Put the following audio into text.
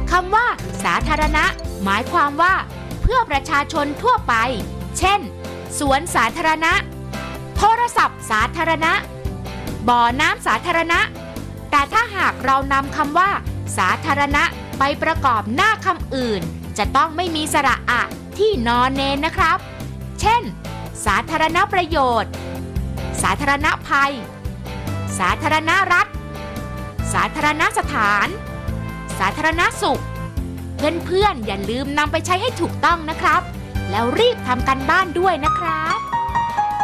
คำว่าสาธารณะหมายความว่าเพื่อประชาชนทั่วไปเช่นสวนสาธารณะโทรศัพท์สาธารณะบ่อน้ำสาธารณะแต่ถ้าหากเรานำคำว่าสาธารณะไปประกอบหน้าคำอื่นจะต้องไม่มีสระอะที่นอนเนนนะครับเช่นสาธารณประโยชน์สาธารณภัยสาธารณรัฐสาธารณสถานสาธารณสุขเพื่อนๆอย่าลืมนำไปใช้ให้ถูกต้องนะครับแล้วรีบทำการบ้านด้วยนะครับ